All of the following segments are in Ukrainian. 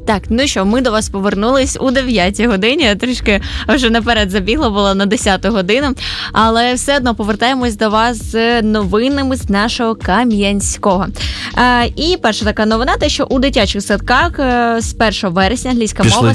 Так, ну що, ми до вас повернулись у 9 годині, я трішки вже наперед забігла, була на 10 годину, але все одно повертаємось до вас з новинами з нашого Кам'янського. І перша така новина, те, що у дитячих садках з 1 вересня англійська мова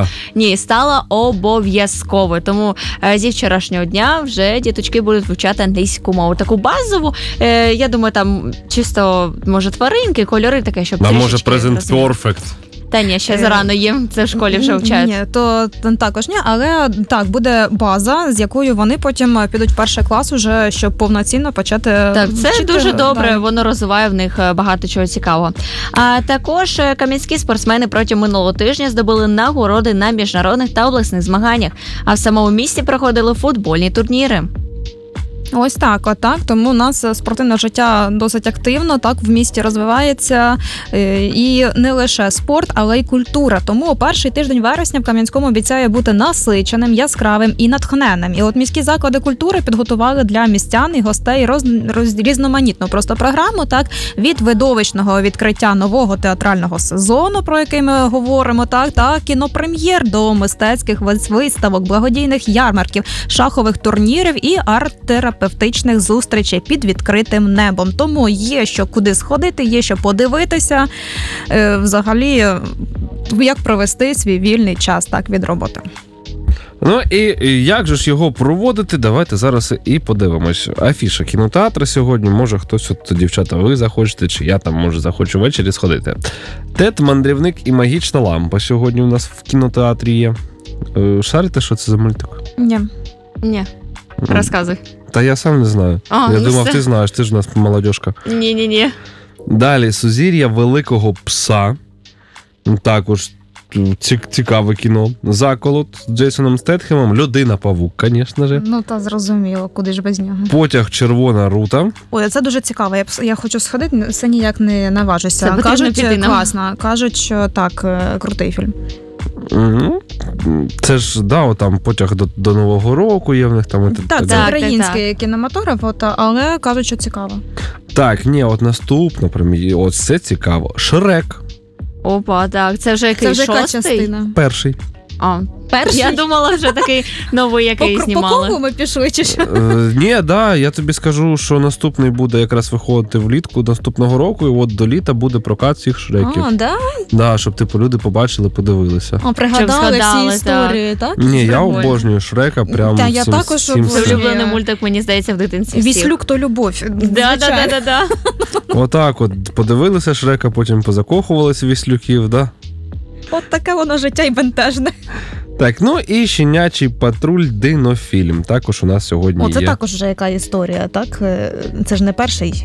стала обов'язковою, тому зі вчорашнього дня вже діточки будуть вивчати англійську мову. Таку базову, я думаю, там чисто, може, тваринки, кольори таке, щоб трішечки... А може, Present Perfect? Та ні, ще зарано їм, це в школі вже вчать. Ні, то також ні, але так, буде база, з якою вони потім підуть в перший клас уже, щоб повноцінно почати так, це вчити. дуже добре, воно розвиває в них багато чого цікавого. А також кам'янські спортсмени протягом минулого тижня здобули нагороди на міжнародних та обласних змаганнях, а в самому місті проходили футбольні турніри. Ось так, отак. Тому у нас спортивне життя досить активно, так, в місті розвивається. І не лише спорт, але й культура. Тому перший тиждень вересня в Кам'янському обіцяє бути насиченим, яскравим і натхненним. І от міські заклади культури підготували для містян і гостей різноманітну просто програму, так, від видовищного відкриття нового театрального сезону, про який ми говоримо, так, та кінопрем'єр до мистецьких виставок, благодійних ярмарків, шахових турнірів і арт-терапевтичних зустрічей під відкритим небом. Тому є що куди сходити, є що подивитися, взагалі, як провести свій вільний час, так, від роботи. Ну і як же ж його проводити, давайте зараз і подивимось. Афіша кінотеатру сьогодні, може хтось, от, дівчата, ви захочете, чи я там, може, захочу ввечері сходити. Тед, мандрівник і магічна лампа сьогодні у нас в кінотеатрі є. Шарите, що це за мультик? Ні. Розказуй. Та я сам не знаю. Я думав, ти знаєш, ти ж у нас молодежка. Ні. Далі, Сузір'я великого пса. Також цікаве кіно. Заколот з Джейсоном Стетхемом. Людина-павук, звісно ж. Ну, та зрозуміло, куди ж без нього. Потяг Червона рута. Ой, це дуже цікаво. Я хочу сходити, все ніяк не наважуся. Це кажуть, класно. Кажуть, що так, крутий фільм. Це ж, да, там потяг до Нового року є в них там. Так, це український кінематограф, але кажуть, що цікаво. Так, ні, от наступна прем'єра, от це цікаво. Шрек. Опа, так, це вже який, яка шостий? частина? Перший. Перший? Я думала, вже такий новий, який знімали. По кого ми пішли, чи що? Ні, да, я тобі скажу, що наступний буде якраз виходити влітку наступного року, і от до літа буде прокат всіх Шреків. Да? Да, щоб, типу, люди побачили, подивилися. Пригадали всі історії, так? Ні, я обожнюю Шрека, прям та, я також обожнюю. Це улюблений мультик, мені здається, в дитинстві. Віслюк то любов. Да. Отак от, подивилися Шрека, потім позакохувалися Віслюків, да? От таке воно життя й бентежне. Так, ну і «Щенячий патруль. Динофільм» також у нас сьогодні є. Це також вже яка історія, так? Це ж не перший